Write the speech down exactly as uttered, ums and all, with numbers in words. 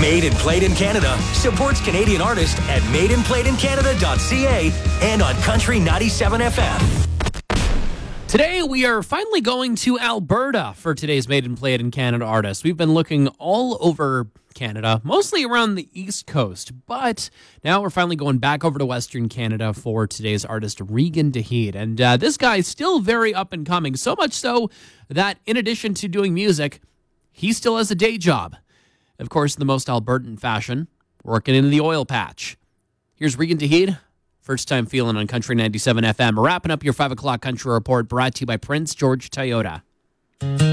Made and Played in Canada supports Canadian artists at made and played in canada dot c a and on Country ninety-seven F M. Today, we are finally going to Alberta for today's Made and Played in Canada artists. We've been looking all over Canada, mostly around the East Coast, but now we're finally going back over to Western Canada for today's artist, Regan DeHeed. And uh, this guy is still very up and coming, so much so that in addition to doing music, he still has a day job. Of course, in the most Albertan fashion, working in the oil patch. Here's Regan DeHeed. First time feeling on Country ninety-seven F M. Wrapping up your five o'clock Country Report, brought to you by Prince George Toyota.